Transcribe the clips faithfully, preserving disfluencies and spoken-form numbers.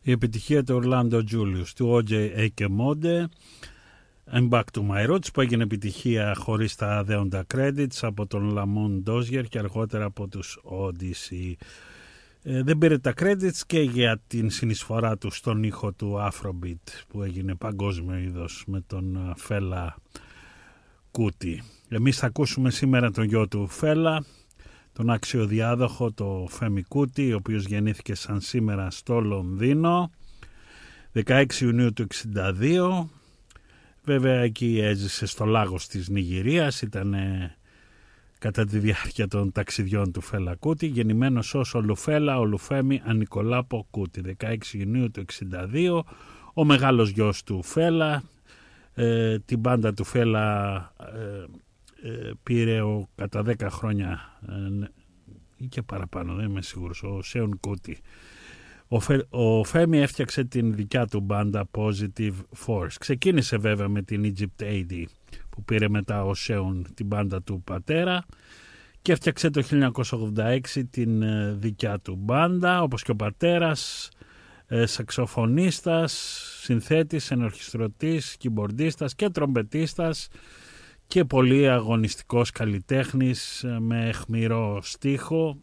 η επιτυχία του Orlando Julius, του ο τζέι Ekemonde, I'm Back to My Roots, που έγινε επιτυχία χωρίς τα δέοντα credits από τον Lamont Dozier και αργότερα από τους Odyssey. Ε, δεν πήρε τα credits και για την συνεισφορά του στον ήχο του Afrobeat που έγινε παγκόσμιο είδος με τον Φέλα Κούτι. Εμείς θα ακούσουμε σήμερα τον γιο του Φέλα, τον αξιοδιάδοχο, το Φέμι Κούτι, ο οποίος γεννήθηκε σαν σήμερα στο Λονδίνο δεκαέξι Ιουνίου του εξήντα δύο. Βέβαια εκεί έζησε στο Λάγος της Νιγηρίας, ήταν κατά τη διάρκεια των ταξιδιών του Φέλα Κούτι, γεννημένος ως Ολουφέλα Ολουφέμι Ανικολάπο Κούτι, δεκαέξι Ιουνίου του εξήντα δύο, ο μεγάλος γιος του Φέλα. Ε, την μπάντα του Φέλα ε, ε, πήρε ο, κατά δέκα χρόνια ε, ή και παραπάνω, δεν είμαι σίγουρος, ο Σέουν Κούτι. Ο, Φε, ο Φέμι έφτιαξε την δικιά του μπάντα Positive Force. Ξεκίνησε βέβαια με την Egypt έι ντι που πήρε μετά ο Σέουν την μπάντα του πατέρα και έφτιαξε το χίλια εννιακόσια ογδόντα έξι την ε, δικιά του μπάντα, όπως και ο πατέρας, ε, σαξοφωνίστας, συνθέτης, ενορχιστρωτής, κιμπορντίστας και τρομπετίστας και πολύ αγωνιστικός καλλιτέχνης ε, με αιχμηρό στίχο.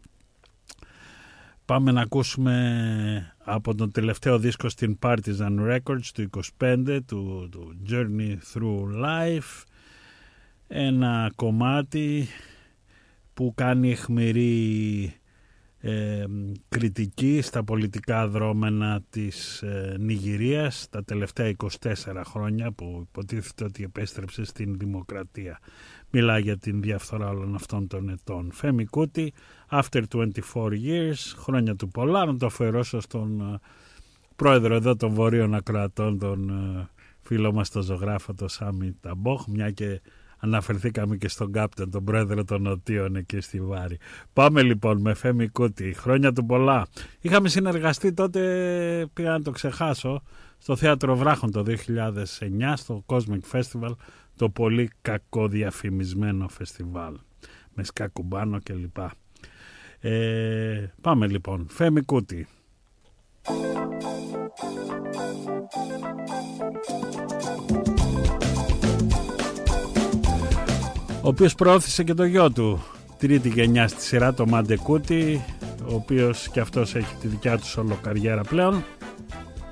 Πάμε να ακούσουμε από τον τελευταίο δίσκο στην Partisan Records του είκοσι πέντε, του, του Journey Through Life, ένα κομμάτι που κάνει αιχμηρή ε, κριτική στα πολιτικά δρόμενα της ε, Νιγηρίας τα τελευταία είκοσι τέσσερα χρόνια που υποτίθεται ότι επέστρεψε στην δημοκρατία. Μιλάει για την διαφθορά όλων αυτών των ετών. Φέμι Κούτι, After είκοσι τέσσερα years, χρόνια του πολλά, να το αφιερώσω στον uh, πρόεδρο εδώ των Βορείων Ακροατών, τον uh, φίλο μας τον ζωγράφο, τον Σάμι Ταμπόχ, μια και αναφερθήκαμε και στον Κάπτεν, τον πρόεδρο των Νοτίων εκεί στη Βάρη. Πάμε λοιπόν με Φέμι Κούτι, χρόνια του πολλά. Είχαμε συνεργαστεί τότε, πήγα να το ξεχάσω, στο Θέατρο Βράχων το δύο χιλιάδες εννιά, στο Cosmic Festival, το πολύ κακοδιαφημισμένο φεστιβάλ με σκακουμπάνο κλπ. Ε, πάμε λοιπόν, Φέμι Κούτι. Ο οποίος προώθησε και το γιο του, τρίτη γενιά στη σειρά, το Μάντε Κούτι, ο οποίος και αυτός έχει τη δικιά του σολοκαριέρα πλέον.